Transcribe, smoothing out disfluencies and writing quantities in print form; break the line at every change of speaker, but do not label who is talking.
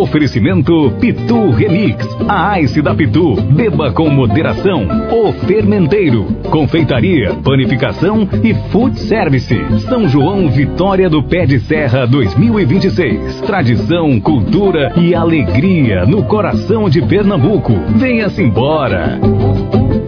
Oferecimento Pitu Remix. A Ice da Pitu. Beba com moderação. O Fermenteiro. Confeitaria, panificação e food service. São João Vitória do Pé de Serra 2026. Tradição, cultura e alegria no coração de Pernambuco. Venha-se embora.